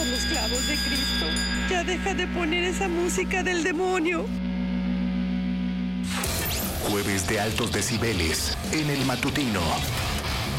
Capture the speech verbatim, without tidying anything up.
por los clavos de Cristo. Ya deja de poner esa música del demonio. Jueves de altos decibeles en el matutino.